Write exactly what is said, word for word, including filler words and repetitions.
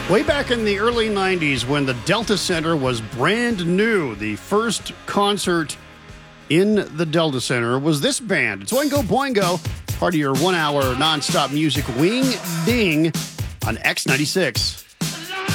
Way back in the early nineties when the Delta Center was brand new, the first concert in the Delta Center was this band. It's Oingo Boingo, part of your one-hour nonstop music wing ding on X ninety-six.